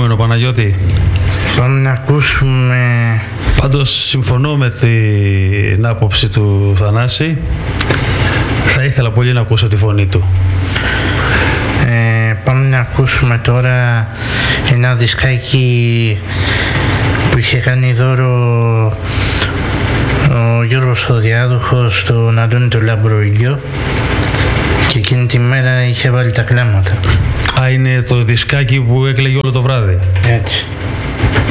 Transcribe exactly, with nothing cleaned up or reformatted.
επόμενο, Παναγιώτη? Πάμε να ακούσουμε... Πάντως συμφωνώ με την άποψη του Θανάση. Θα ήθελα πολύ να ακούσω τη φωνή του. Ε, πάμε να ακούσουμε τώρα ένα δισκάκι που είχε κάνει δώρο ο Γιώργος ο Διάδοχος στον Αντώνη το Λαμπροηλιό και εκείνη τη μέρα είχε βάλει τα κλάματα. Α, είναι το δισκάκι που έκλαιγε όλο το βράδυ. Έτσι.